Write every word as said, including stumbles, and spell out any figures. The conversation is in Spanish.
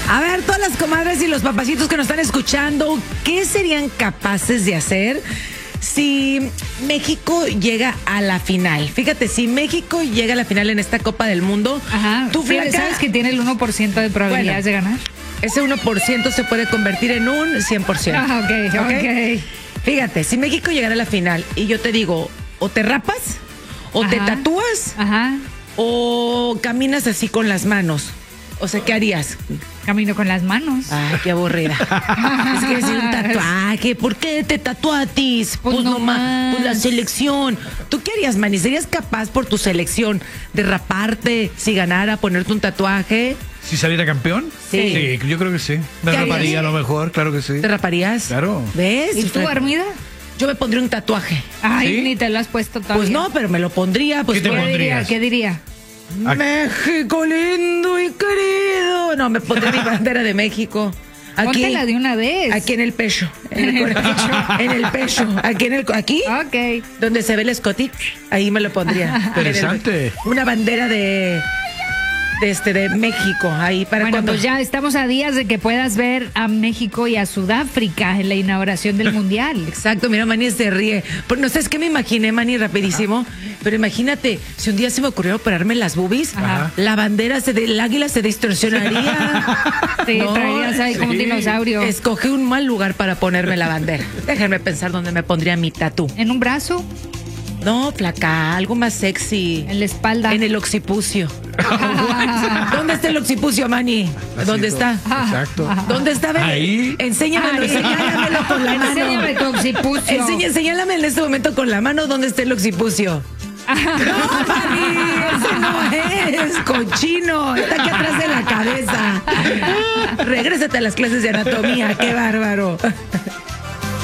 A ver, todas las comadres y los papacitos que nos están escuchando, ¿qué serían capaces de hacer si México llega a la final? Fíjate, si México llega a la final en esta Copa del Mundo, Ajá. tú, flaca, ¿sabes que tiene el uno por ciento de probabilidades Bueno. de ganar? ese uno por ciento se puede convertir en un cien por ciento. Ah, ok, ok. okay. Fíjate, si México llegara a la final y yo te digo, o te rapas, o Ajá. te tatúas, Ajá. o caminas así con las manos. O sea, ¿qué harías? Camino con las manos. Ay, qué aburrida. Es que decir un tatuaje. ¿Por qué te tatuatis? Pues Pues no nomás, más. pues la selección. ¿Tú qué harías, Manny? ¿Serías capaz por tu selección de raparte si ganara, ponerte un tatuaje? ¿Si saliera campeón? Sí. Sí, yo creo que sí. Me ¿Qué raparía harías? a lo mejor, claro que sí. ¿Te raparías? Claro. ¿Ves? ¿Y tú, Armida? Yo me pondría un tatuaje. Ay, ¿Sí? ni te lo has puesto todavía. Pues no, pero me lo pondría. Pues, ¿Qué te bueno. ¿Qué diría? pondrías? ¿Qué diría? México lindo y querido. No, me pondré mi bandera de México. Aquí, Póntela de una vez. aquí en el pecho. En el pecho. En el pecho. Aquí en el aquí. Ok. Donde se ve el escote, ahí me lo pondría. Interesante. En el- una bandera de de este de México ahí para Bueno, cuando pues ya estamos a días de que puedas ver a México y a Sudáfrica en la inauguración del Mundial. Exacto, mira, Manny se ríe. Pero no sabes qué me imaginé, Manny, rapidísimo. Pero imagínate, si un día se me ocurrió operarme las boobies, Ajá. la bandera se de, el águila se distorsionaría. Te No, traerías ahí como un sí. dinosaurio. Escogí un mal lugar para ponerme la bandera. Déjenme pensar dónde me pondría mi tatú. En un brazo, No, flaca, algo más sexy. en la espalda. En el occipucio. ¿Dónde está el occipucio, Manny? ¿Dónde está? Exacto. ¿Dónde está? Ven, Ahí. Enséñamelo, Ahí. señálamelo con la mano. Enséñame tu occipucio. Enseña, señálame en este momento con la mano dónde está el occipucio. No, Manny, ese no es, cochino. Está aquí atrás de la cabeza. Regrésate a las clases de anatomía, qué bárbaro.